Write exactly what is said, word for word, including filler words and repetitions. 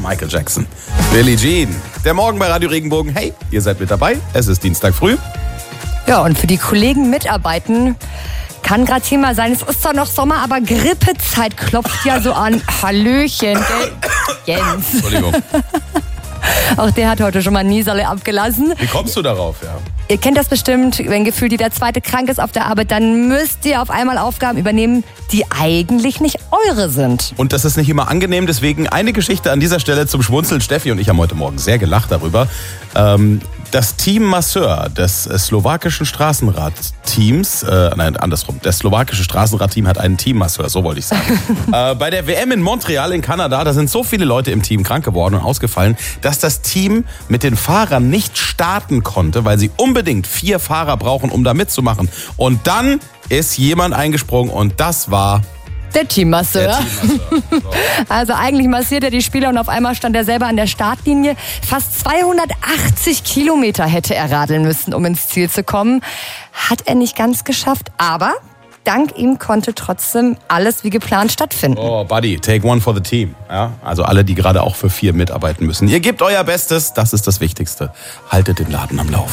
Michael Jackson. Billie Jean. Der Morgen bei Radio Regenbogen. Hey, ihr seid mit dabei. Es ist Dienstag früh. Ja, und für die Kollegen mitarbeiten kann gerade hier mal sein. Es ist zwar noch Sommer, aber Grippezeit klopft ja so an. Hallöchen, gell? Jens. Entschuldigung. Auch der hat heute schon mal Nieserle abgelassen. Wie kommst du darauf, ja? Ihr kennt das bestimmt, wenn gefühlt jeder Zweite krank ist auf der Arbeit, dann müsst ihr auf einmal Aufgaben übernehmen, die eigentlich nicht eure sind. Und das ist nicht immer angenehm, deswegen eine Geschichte an dieser Stelle zum Schmunzeln. Steffi und ich haben heute Morgen sehr gelacht darüber. Ähm, das Team Masseur des äh, slowakischen Straßenradteams, äh, nein, andersrum, das slowakische Straßenradteam hat einen Teammasseur, so wollte ich sagen. äh, bei der W M in Montreal in Kanada, da sind so viele Leute im Team krank geworden und ausgefallen, dass das Team mit den Fahrern nicht starten konnte, weil sie unbedingt vier Fahrer brauchen, um da mitzumachen. Und dann ist jemand eingesprungen und das war Der Teammasseur. der Teammasseur. So. Also eigentlich massiert er die Spieler und auf einmal stand er selber an der Startlinie. Fast zweihundertachtzig Kilometer hätte er radeln müssen, um ins Ziel zu kommen. Hat er nicht ganz geschafft, aber dank ihm konnte trotzdem alles wie geplant stattfinden. Oh, Buddy, take one for the team. Ja, also alle, die gerade auch für vier mitarbeiten müssen. Ihr gebt euer Bestes, das ist das Wichtigste. Haltet den Laden am Laufen.